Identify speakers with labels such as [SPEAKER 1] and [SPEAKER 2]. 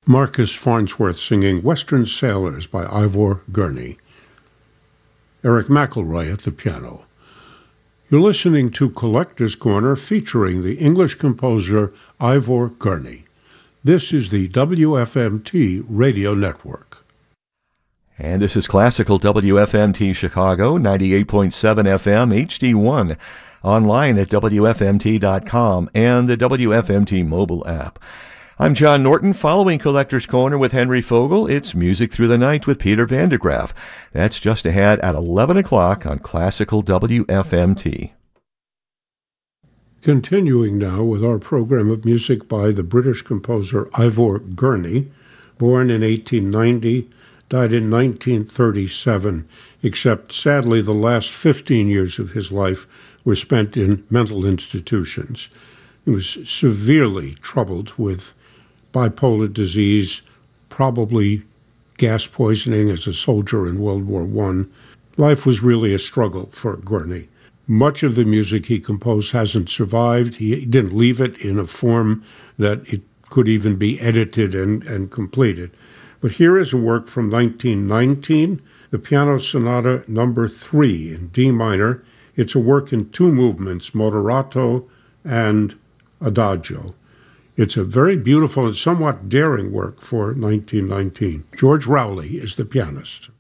[SPEAKER 1] Marcus Farnsworth singing Western Sailors by Ivor Gurney. Eric McElroy at the piano. You're listening to Collector's Corner featuring the English composer Ivor Gurney. This is the WFMT Radio Network.
[SPEAKER 2] And this is Classical WFMT Chicago, 98.7 FM HD1, online at WFMT.com and the WFMT mobile app. I'm John Norton, following Collector's Corner with Henry Fogel. It's Music Through the Night with Peter Van de Graaff. That's just ahead at 11 o'clock on Classical WFMT.
[SPEAKER 1] Continuing now with our program of music by the British composer Ivor Gurney, born in 1890, died in 1937, except sadly the last 15 years of his life were spent in mental institutions. He was severely troubled with bipolar disease, probably gas poisoning as a soldier in World War I. Life was really a struggle for Gurney. Much of the music he composed hasn't survived. He didn't leave it in a form that it could even be edited and completed. But here is a work from 1919, the Piano Sonata No. 3 in D minor. It's a work in two movements, moderato and adagio. It's a very beautiful and somewhat daring work for 1919. George Rowley is the pianist.